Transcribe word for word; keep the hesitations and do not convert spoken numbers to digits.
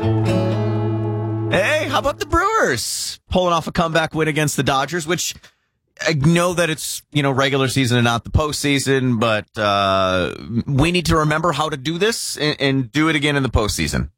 Hey, how about the Brewers pulling off a comeback win against the Dodgers, which I know that it's, you know, regular season and not the postseason, but uh, we need to remember how to do this and, and do it again in the postseason.